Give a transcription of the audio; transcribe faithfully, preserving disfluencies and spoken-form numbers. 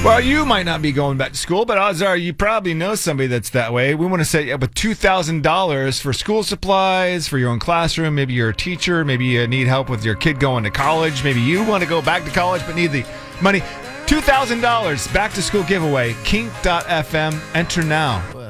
Well, you might not be going back to school, but odds are you probably know somebody that's that way. We want to set you up with two thousand dollars for school supplies, for your own classroom. Maybe you're a teacher. Maybe you need help with your kid going to college. Maybe you want to go back to college but need the money. two thousand dollars back to school giveaway. Kink dot f m. Enter now.